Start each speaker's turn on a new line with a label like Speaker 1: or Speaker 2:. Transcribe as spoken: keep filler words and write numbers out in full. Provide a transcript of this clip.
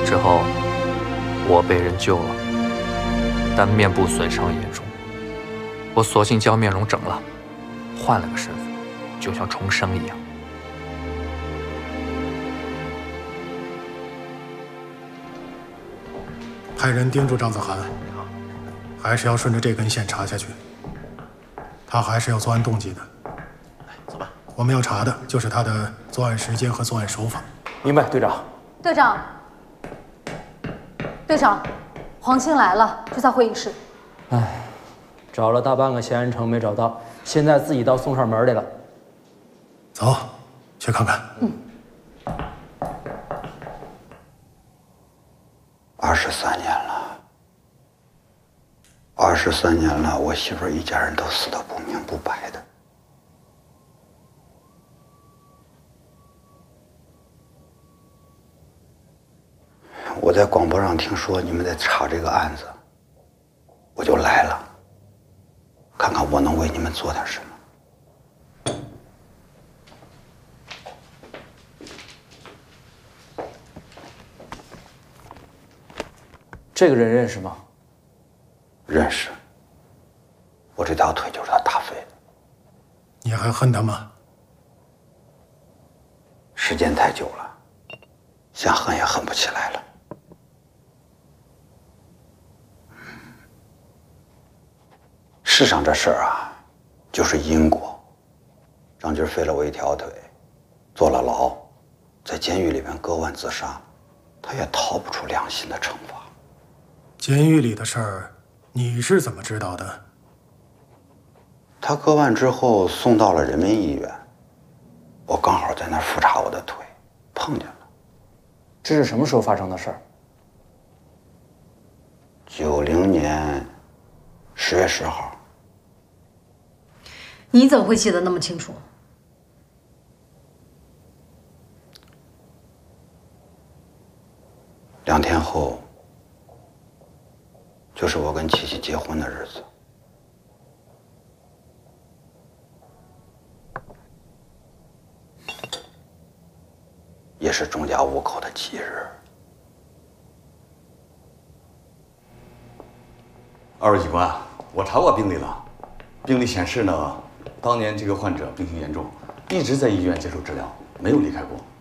Speaker 1: 之后，我被人救了，但面部损伤严重，我索性将面容整了，换了个身份，就像重生一样。
Speaker 2: 派人盯住赵子涵，还是要顺着这根线查下去。他还是有作案动机的。
Speaker 3: 走吧。
Speaker 2: 我们要查的就是他的作案时间和作案手法。
Speaker 4: 明白，队长。
Speaker 5: 队长，队长，黄兴来了，就在会议室。
Speaker 4: 唉，找了大半个咸安城没找到，现在自己到送上门来了。
Speaker 2: 走，去看看。
Speaker 5: 嗯。
Speaker 6: 二十三年了，二十三年了，我媳妇儿一家人都死得不明不白的。我在广播上听说你们在查这个案子，我就来了，看看我能为你们做点什么。
Speaker 4: 这个人认识吗？
Speaker 6: 认识。我这条腿就是他打飞的。
Speaker 2: 你还恨他吗？
Speaker 6: 时间太久了，想恨也恨不起来了。世上这事儿啊，就是因果。张军废了我一条腿，坐了牢，在监狱里面割腕自杀，他也逃不出良心的惩罚。
Speaker 2: 监狱里的事儿，你是怎么知道的？
Speaker 6: 他割腕之后送到了人民医院，我刚好在那儿复查我的腿，碰见了。
Speaker 4: 这是什么时候发生的事儿？
Speaker 6: 九零年十月十号。
Speaker 5: 你怎么会记得那么清楚？
Speaker 6: 两天后，就是我跟琪琪结婚的日子。也是钟家五口的忌日。
Speaker 3: 二位警官，我查过病历了，病历显示呢，当年这个患者病情严重，一直在医院接受治疗，没有离开过。